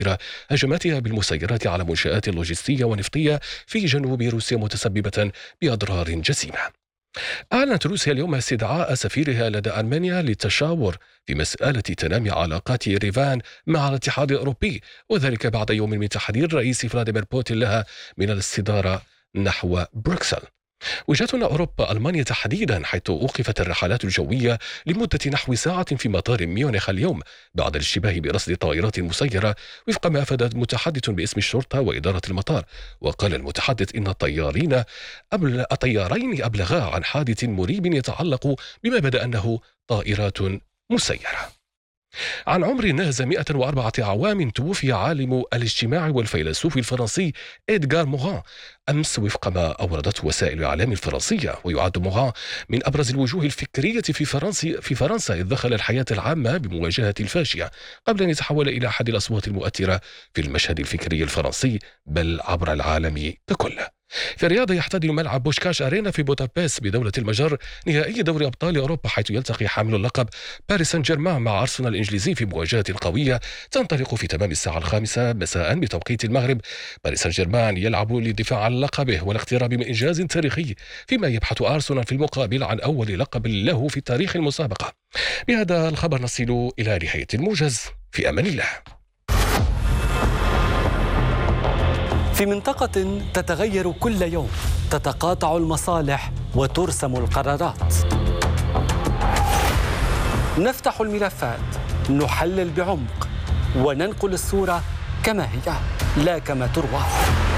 هجماتها بالمسيرات على منشآت لوجستية ونفطية في جنوب روسيا متسببة بأضرار جسيمة. أعلنت روسيا اليوم استدعاء سفيرها لدى ألمانيا للتشاور في مسألة تنامي علاقات ييريفان مع الاتحاد الأوروبي، وذلك بعد يوم من تحذير الرئيس فلاديمير بوتين لها من الاستدارة نحو بروكسل. وجهتنا أوروبا ألمانيا تحديدا، حيث أوقفت الرحلات الجوية لمدة نحو ساعة في مطار ميونخ اليوم بعد الاشتباه برصد طائرات مسيرة، وفق ما أفاد متحدث باسم الشرطة وإدارة المطار. وقال المتحدث إن الطيارين أبلغا عن حادث مريب يتعلق بما بدا أنه طائرات مسيرة. عن عمر ناهز 104 أعوام توفي عالم الاجتماع والفيلسوف الفرنسي إدغار موغان أمس، وفق ما أوردته وسائل الإعلام الفرنسية. ويعد موغان من أبرز الوجوه الفكرية في فرنسا، إذ دخل الحياة العامة بمواجهة الفاشية قبل أن يتحول إلى أحد الأصوات المؤثرة في المشهد الفكري الفرنسي بل عبر العالم ككل. في الرياضة، يحتضن ملعب بوشكاش أرينا في بودابست بدولة المجر نهائي دوري أبطال أوروبا، حيث يلتقي حامل اللقب باريس سان جيرمان مع أرسنال الإنجليزي في مواجهة قوية تنطلق في تمام الساعة 5 مساء بتوقيت المغرب. باريس سان جيرمان يلعب للدفاع عن لقبه والاقتراب من إنجاز تاريخي، فيما يبحث أرسنال في المقابل عن أول لقب له في تاريخ المسابقة. بهذا الخبر نصل إلى نهاية الموجز. في أمان الله. في منطقة تتغير كل يوم، تتقاطع المصالح وترسم القرارات. نفتح الملفات، نحلل بعمق، وننقل الصورة كما هي لا كما تروى.